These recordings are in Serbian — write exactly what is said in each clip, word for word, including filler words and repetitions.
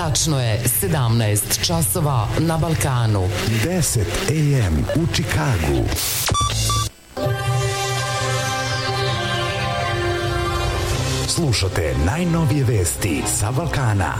Tačno je sedamnaest časova na Balkanu. deset a m u Čikagu. Slušate najnovije vesti sa Balkana.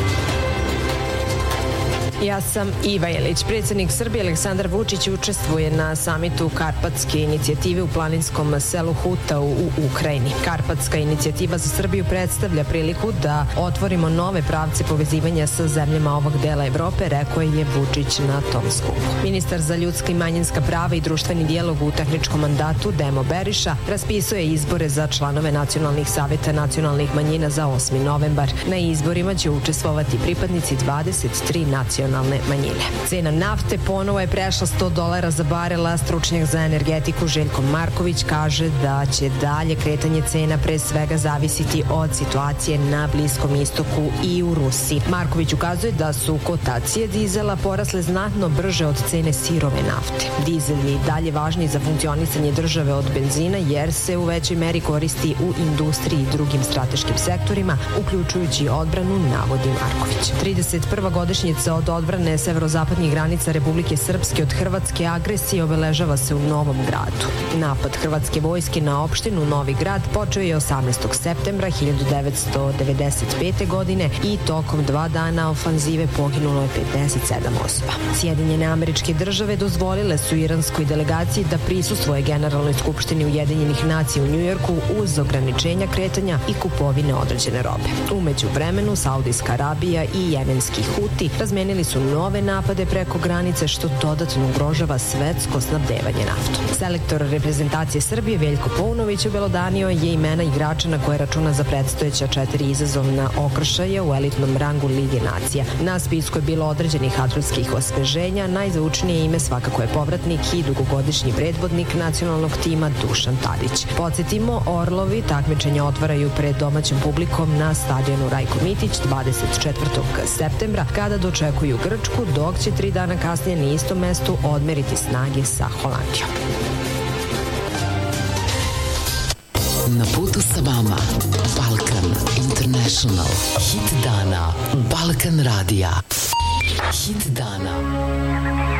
Ja sam Iva Jelić. Predsjednik Srbije Aleksandar Vučić učestvuje na samitu Karpatske inicijative u planinskom selu Hutau u Ukrajini. Karpatska inicijativa za Srbiju predstavlja priliku da otvorimo nove pravce povezivanja sa zemljama ovog dela Evrope, rekao je Vučić na tom skupu. Ministar za ljudska i manjinska prava i društveni dijalog u tehničkom mandatu Demo Beriša raspisao je izbore za članove nacionalnih saveta nacionalnih manjina za osmi novembar. Na izborima će učestvovati pripadnici dvadeset tri nacionalne manjine. Cena nafte ponovo je prešla sto dolara za barela. Stručnjak za energetiku Željko Marković kaže da će dalje kretanje cena pre svega zavisiti od situacije na Bliskom istoku i u Rusiji. Marković ukazuje da su kotacije dizela porasle znatno brže od cene sirove nafte. Dizel je i dalje važniji za funkcionisanje države od benzina jer se u većoj meri koristi u industriji i drugim strateškim sektorima, uključujući odbranu, navodi Marković. trideset prva godišnjica od odbrane severozapadnih granica Republike Srpske od hrvatske agresije obeležava se u Novom Gradu. Napad hrvatske vojske na opštinu Novi Grad počeo je osamnaestog septembra hiljadu devetsto devedeset pete. godine i tokom dva dana ofanzive poginulo je pedeset sedam osoba. Sjedinjene Američke Države dozvolile su iranskoj delegaciji da prisustvuje Generalnoj skupštini Ujedinjenih nacija u Njujorku uz ograničenja kretanja i kupovine određene robe. Umeđu vremenu Saudijska Arabija i jemenski Huti razmenili su nove napade preko granice što dodatno ugrožava svetsko snabdevanje naftom. Selektor reprezentacije Srbije Veljko Paunović obelodanio je imena igrača na koje računa za predstojeća četiri izazovna okršaja u elitnom rangu Lige nacija. Na spisku je bilo određenih atletskih osveženja, najzvučnije ime svakako je povratnik i dugogodišnji predvodnik nacionalnog tima Dušan Tadić. Podsjetimo, Orlovi takmičenje otvaraju pred domaćom publikom na stadionu Rajko Mitić dvadeset četvrtog septembra kada dočekuju Grčku, dok će tri dana kasnije na istom mestu odmeriti snage sa Holandijom. Na putu sa vama Balkan International. Hit dana Balkan radija. Hit dana.